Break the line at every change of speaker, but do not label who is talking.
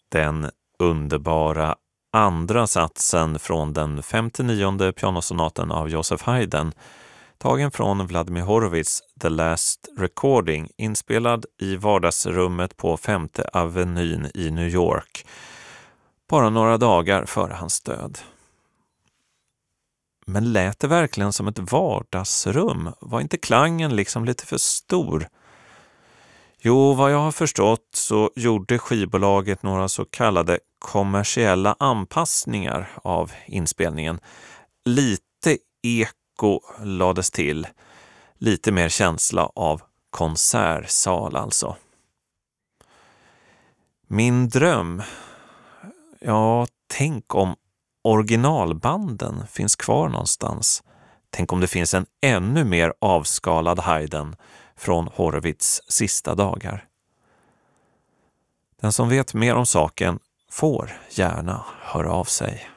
Den underbara andra satsen från den 59:e pianosonaten av Joseph Haydn, tagen från Vladimir Horowitz The Last Recording, inspelad i vardagsrummet på 5:e Avenyn i New York, bara några dagar före hans död. Men lät det verkligen som ett vardagsrum? Var inte klangen liksom lite för stor? Jo, vad jag har förstått så gjorde skivbolaget några så kallade kommersiella anpassningar av inspelningen. Lite eko lades till. Lite mer känsla av konsertsal alltså. Min dröm? Ja, tänk om originalbanden finns kvar någonstans. Tänk om det finns en ännu mer avskalad Haydn från Horowitz sista dagar. Den som vet mer om saken får gärna höra av sig.